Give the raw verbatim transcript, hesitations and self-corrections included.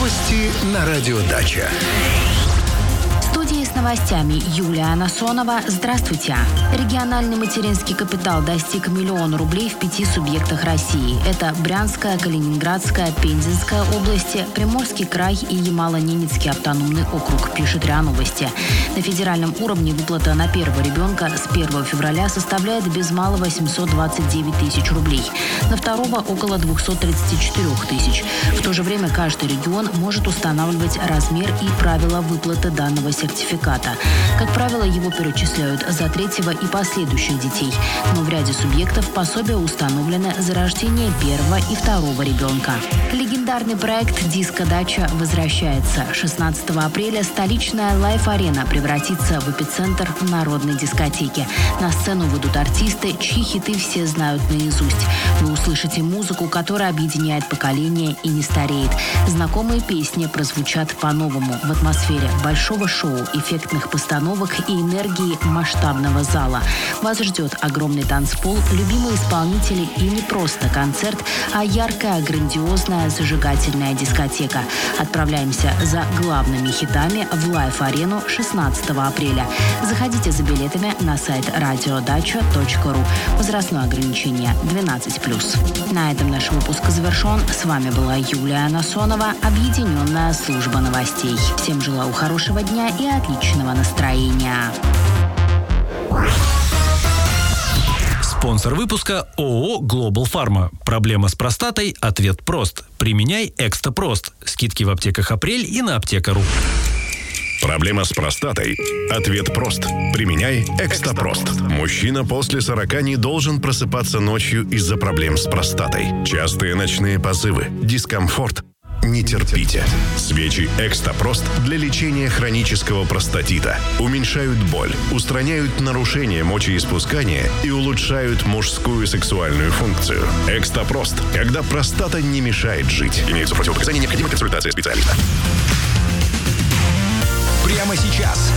Новости на радио «Дача». В студии с новостями Юлия Анасонова. Здравствуйте. Региональный материнский капитал достиг миллиона рублей в пяти субъектах России. Это Брянская, Калининградская, Пензенская области, Приморский край и Ямало-Ненецкий автономный округ, пишет РИА Новости. На федеральном уровне выплата на первого ребенка с первого февраля составляет без малого семьсот двадцать девять тысяч рублей. На второго около двести тридцать четыре тысяч. В то же время каждый регион может устанавливать размер и правила выплаты данного сертификата. Как правило, его перечисляют за третьего и последующих детей. Но в ряде субъектов пособие установлено за рождение первого и второго ребенка. Легендарный проект «Диско-дача» возвращается. шестнадцатого апреля столичная Лайф-арена превратится в эпицентр народной дискотеки. На сцену выйдут артисты, чьи хиты все знают наизусть. Вы услышите музыку, которая объединяет поколения и не стареет. Знакомые песни прозвучат по-новому в атмосфере большого шоу, эффектных постановок и энергии масштабного зала. Вас ждет огромный танцпол, любимые исполнители и не просто концерт, а яркая, грандиозная, зажигательная дискотека. Отправляемся за главными хитами в Лайф-арену шестнадцатого апреля. Заходите за билетами на сайт радио дача точка ру. Возрастное ограничение двенадцать плюс. На этом наш выпуск завершен. С вами была Юлия Анасонова, Объединенная служба новостей. Всем желаю хорошего дня и отличного настроения. Спонсор выпуска ООО «Глобал Фарма». Проблема с простатой? Ответ прост. Применяй Экстапрост. Скидки в аптеках «Апрель» и на аптека точка ру. Проблема с простатой? Ответ прост. Применяй Экстапрост. Мужчина после сорока не должен просыпаться ночью из-за проблем с простатой. Частые ночные позывы, дискомфорт. Не терпите. Свечи Экстапрост для лечения хронического простатита уменьшают боль, устраняют нарушения мочеиспускания и улучшают мужскую сексуальную функцию. Экстапрост, когда простата не мешает жить. Имеются противопоказания, необходима консультация специалиста. Прямо сейчас